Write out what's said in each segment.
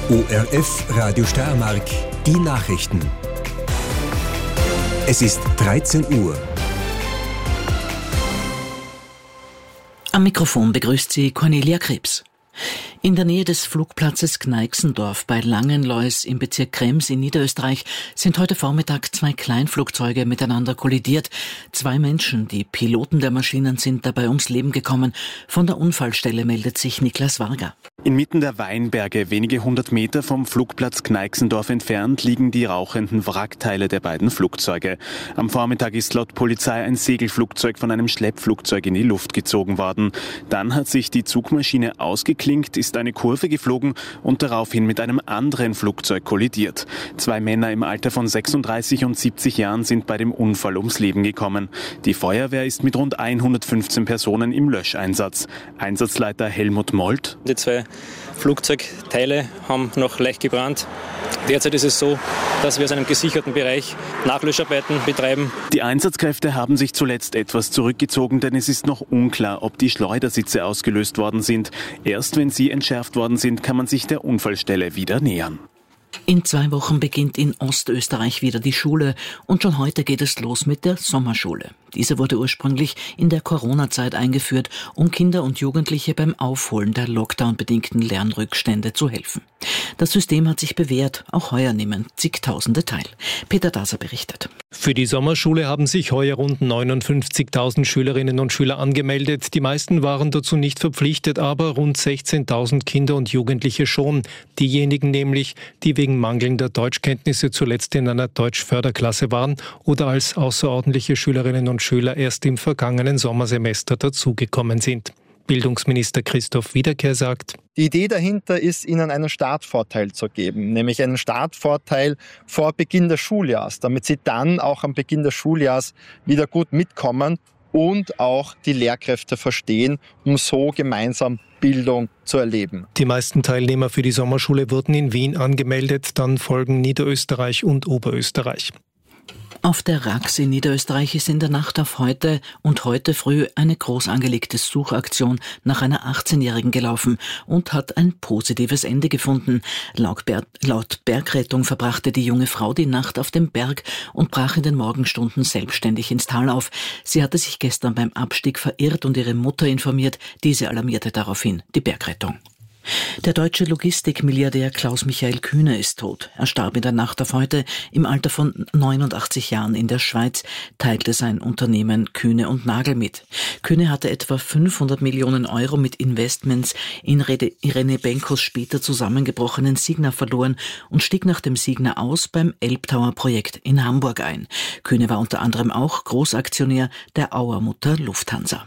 ORF Radio Steiermark, die Nachrichten. Es ist 13 Uhr. Am Mikrofon begrüßt sie Cornelia Krebs. In der Nähe des Flugplatzes Gneixendorf bei Langenlois im Bezirk Krems in Niederösterreich sind heute Vormittag 2 Kleinflugzeuge miteinander kollidiert. 2 Menschen, die Piloten der Maschinen, sind dabei ums Leben gekommen. Von der Unfallstelle meldet sich Niklas Varga. Inmitten der Weinberge, wenige 100 Meter vom Flugplatz Gneixendorf entfernt, liegen die rauchenden Wrackteile der beiden Flugzeuge. Am Vormittag ist laut Polizei ein Segelflugzeug von einem Schleppflugzeug in die Luft gezogen worden. Dann hat sich die Zugmaschine ausgeklinkt, ist eine Kurve geflogen und daraufhin mit einem anderen Flugzeug kollidiert. 2 Männer im Alter von 36 und 70 Jahren sind bei dem Unfall ums Leben gekommen. Die Feuerwehr ist mit rund 115 Personen im Löscheinsatz. Einsatzleiter Helmut Molt: Die 2 Flugzeugteile haben noch leicht gebrannt. Derzeit ist es so, dass wir aus einem gesicherten Bereich Nachlöscharbeiten betreiben. Die Einsatzkräfte haben sich zuletzt etwas zurückgezogen, denn es ist noch unklar, ob die Schleudersitze ausgelöst worden sind. Erst wenn sie entschärft worden sind, kann man sich der Unfallstelle wieder nähern. In 2 Wochen beginnt in Ostösterreich wieder die Schule und schon heute geht es los mit der Sommerschule. Diese wurde ursprünglich in der Corona-Zeit eingeführt, um Kinder und Jugendliche beim Aufholen der Lockdown-bedingten Lernrückstände zu helfen. Das System hat sich bewährt, auch heuer nehmen zigtausende teil. Peter Daser berichtet. Für die Sommerschule haben sich heuer rund 59.000 Schülerinnen und Schüler angemeldet. Die meisten waren dazu nicht verpflichtet, aber rund 16.000 Kinder und Jugendliche schon. Diejenigen nämlich, die wegen mangelnder Deutschkenntnisse zuletzt in einer Deutschförderklasse waren oder als außerordentliche Schülerinnen und Schüler erst im vergangenen Sommersemester dazugekommen sind. Bildungsminister Christoph Wiederkehr sagt: Die Idee dahinter ist, ihnen einen Startvorteil zu geben, nämlich einen Startvorteil vor Beginn des Schuljahres, damit sie dann auch am Beginn des Schuljahres wieder gut mitkommen und auch die Lehrkräfte verstehen, um so gemeinsam Bildung zu erleben. Die meisten Teilnehmer für die Sommerschule wurden in Wien angemeldet, dann folgen Niederösterreich und Oberösterreich. Auf der Rax in Niederösterreich ist in der Nacht auf heute und heute früh eine groß angelegte Suchaktion nach einer 18-Jährigen gelaufen und hat ein positives Ende gefunden. Laut Bergrettung verbrachte die junge Frau die Nacht auf dem Berg und brach in den Morgenstunden selbstständig ins Tal auf. Sie hatte sich gestern beim Abstieg verirrt und ihre Mutter informiert. Diese alarmierte daraufhin die Bergrettung. Der deutsche Logistikmilliardär Klaus-Michael Kühne ist tot. Er starb in der Nacht auf heute im Alter von 89 Jahren in der Schweiz, teilte sein Unternehmen Kühne und Nagel mit. Kühne hatte etwa 500 Millionen Euro mit Investments in Irene Benkos später zusammengebrochenen Signa verloren und stieg nach dem Signa aus beim Elbtower-Projekt in Hamburg ein. Kühne war unter anderem auch Großaktionär der Auermutter Lufthansa.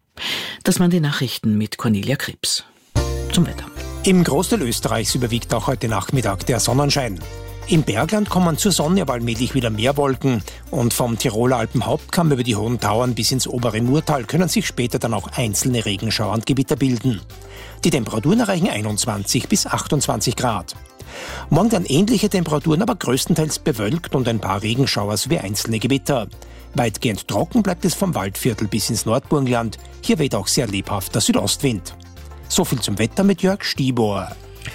Das waren die Nachrichten mit Cornelia Krebs. Zum Wetter. Im Großteil Österreichs überwiegt auch heute Nachmittag der Sonnenschein. Im Bergland kommen zur Sonne aber allmählich wieder mehr Wolken und vom Tiroler Alpenhauptkamm über die Hohen Tauern bis ins obere Murtal können sich später dann auch einzelne Regenschauer und Gewitter bilden. Die Temperaturen erreichen 21 bis 28 Grad. Morgen dann ähnliche Temperaturen, aber größtenteils bewölkt und ein paar Regenschauer sowie einzelne Gewitter. Weitgehend trocken bleibt es vom Waldviertel bis ins Nordburgenland. Hier weht auch sehr lebhafter Südostwind. So viel zum Wetter mit Jörg Stibor.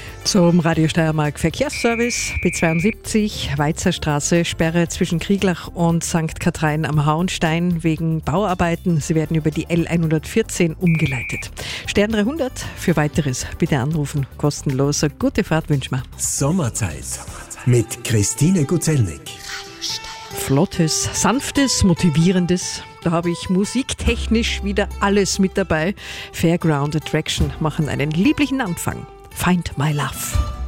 Zum Radio Steiermark Verkehrsservice B72 Weizerstraße, Sperre zwischen Krieglach und St. Kathrein am Hauenstein wegen Bauarbeiten. Sie werden über die L114 umgeleitet. Stern 300 für weiteres bitte anrufen. Kostenlos. Eine gute Fahrt wünschen wir. Sommerzeit mit Christine Guzelnik. Flottes, sanftes, motivierendes. Da habe ich musiktechnisch wieder alles mit dabei. Fairground Attraction machen einen lieblichen Anfang. Find My Love.